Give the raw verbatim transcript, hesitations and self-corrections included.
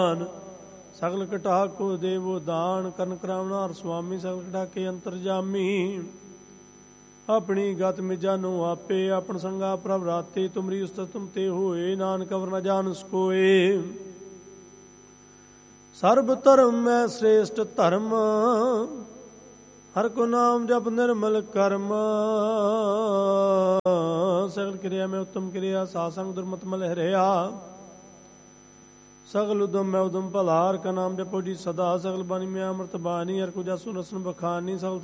ਜਾਨ। ਸਗਲ ਘਟਾ ਕੋ ਦੇਵੋ ਦਾਨ। ਕਰਨ ਕਰਾਵਨਾਰ ਸੁਆਮੀ ਸਗਲ ਘਟਾ ਕੇ ਅੰਤਰਜਾਮੀ। ਆਪਣੀ ਗਤ ਮਿਜਾਨੋ ਆਪੇ ਆਪਨ ਸੰਗਾ ਪ੍ਰਭ ਰਾਤੇ। ਤੁਮਰੀ ਉਸਤਤ ਤੁਮ ਤੇ ਹੋਏ ਨਾਨਕ ਅਵਰ ਨ ਜਾਣਸ ਕੋਏ। ਸਰਬ ਧਰਮ ਮੈਂ ਸ੍ਰੇਸ਼ਟ ਧਰਮ ਹਰ ਕੋ ਨਾਮ ਜਪ ਨਿਰਮਲ ਕਰਮ। ਸਗਲ ਕਿਰਿਆ ਮੈਂ ਉੱਤਮ ਕਿਰਿਆ ਸਾਧ ਸੰਗ ਦੁਰਮਤ ਮਲ ਹਰਿਆ। ਸਗਲ ਉਦਮ ਮੈਂ ਉਦਮ ਭਲਾ ਹਰ ਕਾ ਨਾਮ ਜਪੋ ਜੀ ਸਦਾ। ਸਗਲ ਬਾਣੀ ਮੈਂ ਅੰਮ੍ਰਿਤ ਬਾਣੀ ਹਰ ਕੋ ਜਸੁ ਰਸਨ ਬਖਾਨੀ। ਸਗਲ